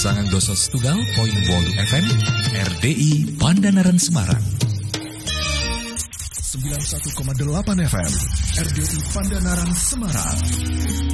Sangang doso setunggal poin 8 FM RDI Pandanaran Semarang. 91,8 FM RDI Pandanaran Semarang.